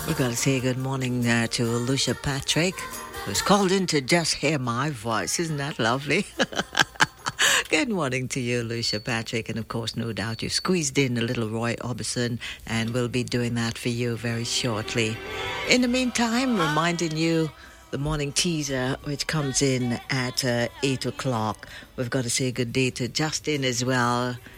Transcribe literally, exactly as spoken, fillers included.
We've got to say good morning uh, to Lucia Patrick, who's called in to just hear my voice. Isn't that lovely? Good morning to you, Lucia Patrick. And of course, no doubt you squeezed in a little Roy Orbison, and we'll be doing that for you very shortly. In the meantime, reminding you the morning teaser, which comes in at uh, eight o'clock. We've got to say good day to Justin as well.